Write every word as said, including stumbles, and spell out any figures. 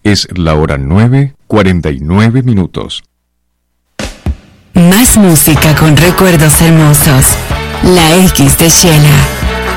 Es la hora nueve, cuarenta y nueve minutos. Más música con recuerdos hermosos. La X de Shela.